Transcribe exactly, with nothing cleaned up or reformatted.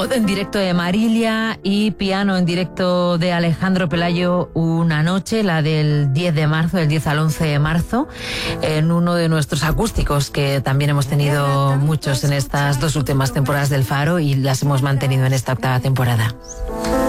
Voz en directo de Marilia y piano en directo de Alejandro Pelayo, una noche, la del diez de marzo, del diez al once de marzo, en uno de nuestros acústicos, que también hemos tenido muchos en estas dos últimas temporadas del Faro y las hemos mantenido en esta octava temporada.